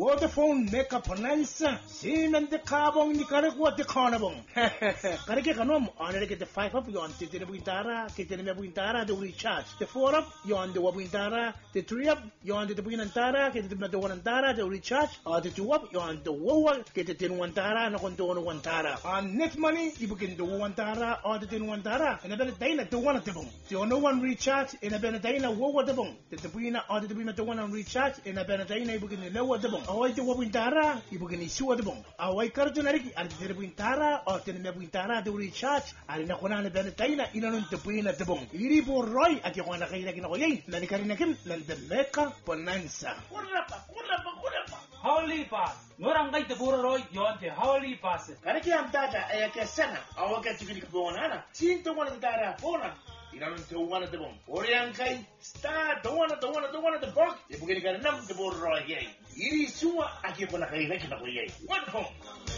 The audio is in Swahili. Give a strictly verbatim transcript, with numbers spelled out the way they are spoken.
Vodafone meka panansa simen de kabong ni kare ko te khana bong kare ke kanom anere ke te five up yon te te buintara ke te me buintara de recharge te four up yon de buintara te three up yon de buintara ke te me de buintara de recharge or te two up yon de wowa ke te te buintara na kon to buintara on net money ibukin de buintara or te te buintara and a day na to one te bong te no one recharge in a benedina wowa te bong te te buina or te buina to one recharge in a benedina ibukin de lowa te bong awai te buintara ibukin isuwa te bong awai kartu nariki al te buintara or te me buintara de recharge al na kona na benedina ina non te buina te bong iri po roy at yung na kaila kina ko yay na ni karina kim na de meka bonanza kurapa kurapa kurapa Holy Pass Norang kay te puro roy yon te Holy Pass kare ki am data ay ka sana awa ka tikini ko bonana sinto wana dara bona ina non te wana te bong oriang kai sta do wana do wana do wana te bong e bugini ka nam te puro roy yay iri suwa at yung na kaila kina ko yay one phone